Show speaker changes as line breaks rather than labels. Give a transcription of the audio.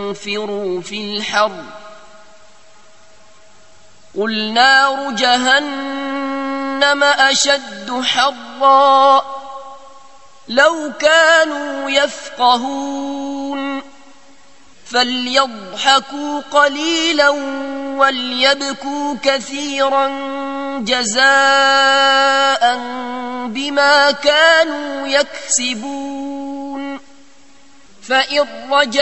انفروا في الحر قل نار جهنم أشد حرا لو كانوا يفقهون فليضحكوا قليلا وليبكوا كثيرا جزاء بما كانوا يكسبون فإن رجعوا